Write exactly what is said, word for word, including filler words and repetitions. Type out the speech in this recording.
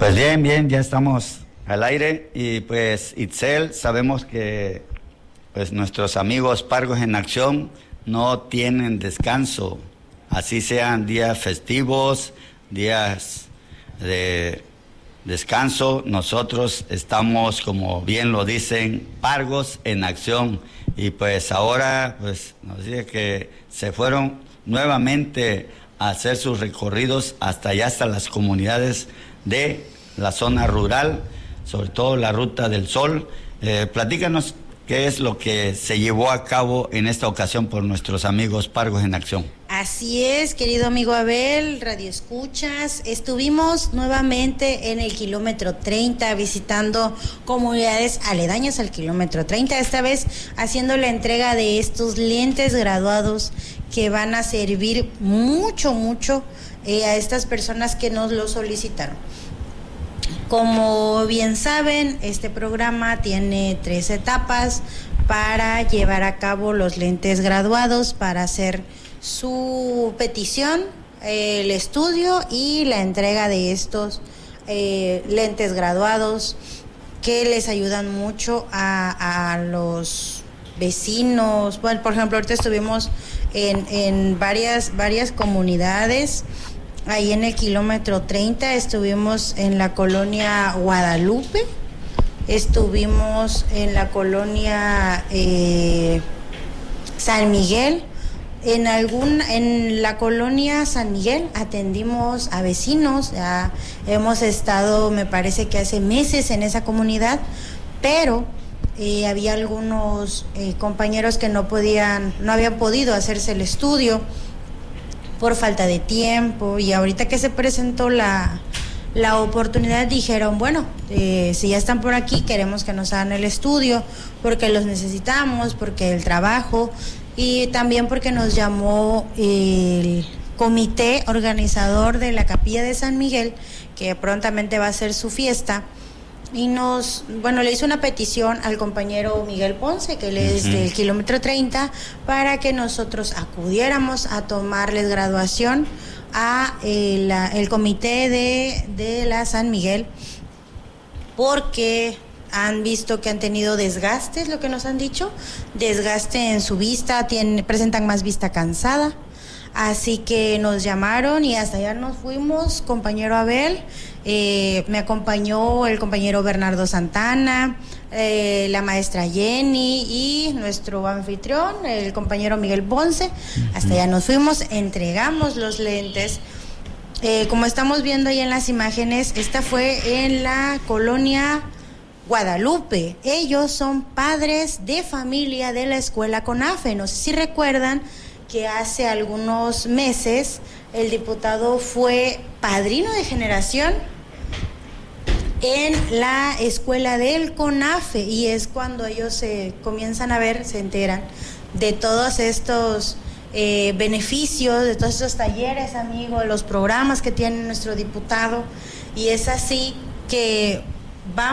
Pues bien, bien, ya estamos al aire y pues Itzel, sabemos que pues nuestros amigos Pargos en Acción no tienen descanso, así sean días festivos, días de descanso, nosotros estamos, como bien lo dicen, Pargos en Acción, y pues ahora pues nos dice que se fueron nuevamente a hacer sus recorridos hasta allá, hasta las comunidades de la zona rural, sobre todo la Ruta del Sol. Eh, platícanos qué es lo que se llevó a cabo en esta ocasión por nuestros amigos Pargos en Acción. Así es, querido amigo Abel, Radio Escuchas, estuvimos nuevamente en el kilómetro treinta visitando comunidades aledañas al kilómetro treinta, esta vez haciendo la entrega de estos lentes graduados que van a servir mucho, mucho eh, a estas personas que nos lo solicitaron. Como bien saben, este programa tiene tres etapas para llevar a cabo los lentes graduados, para hacer su petición, el estudio y la entrega de estos eh, lentes graduados que les ayudan mucho a, a los vecinos. Bueno, por ejemplo, ahorita estuvimos en, en varias, varias comunidades. Ahí en el kilómetro treinta estuvimos en la colonia Guadalupe, estuvimos en la colonia eh, San Miguel, en algún, en la colonia San Miguel atendimos a vecinos, ya hemos estado, me parece que hace meses en esa comunidad, pero eh, había algunos eh, compañeros que no podían, no habían podido hacerse el estudio por falta de tiempo, y ahorita que se presentó la, la oportunidad dijeron, bueno, eh, si ya están por aquí, queremos que nos hagan el estudio, porque los necesitamos, porque el trabajo, y también porque nos llamó el comité organizador de la Capilla de San Miguel, que prontamente va a ser su fiesta, y nos, bueno, le hizo una petición al compañero Miguel Ponce, que él es uh-huh. del kilómetro treinta, para que nosotros acudiéramos a tomarles graduación a el, la, el comité de, de la San Miguel, porque han visto que han tenido desgastes, lo que nos han dicho, desgaste en su vista, tienen, presentan más vista cansada. Así que nos llamaron y hasta allá nos fuimos, compañero Abel, eh, me acompañó el compañero Bernardo Santana, eh, la maestra Jenny y nuestro anfitrión, el compañero Miguel Ponce. Hasta allá nos fuimos, entregamos los lentes. Eh, como estamos viendo ahí en las imágenes, esta fue en la colonia Guadalupe. Ellos son padres de familia de la escuela CONAFE. No sé si recuerdan que hace algunos meses el diputado fue padrino de generación en la escuela del CONAFE, y es cuando ellos se comienzan a ver, se enteran de todos estos eh, beneficios, de todos estos talleres, amigos, los programas que tiene nuestro diputado, y es así que vamos